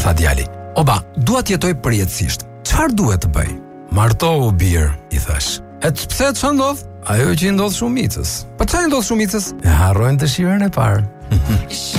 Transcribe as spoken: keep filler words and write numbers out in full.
tha djali. Oba, dua të jetoj përjetësisht. Çfarë duhet të bëj? Martohu bir, i thash. E të pse ç'o ndodh? Ajo që i ndodh shumicës. Po çfarë ndodh shumicës? E harrojnë dëshirën e parë.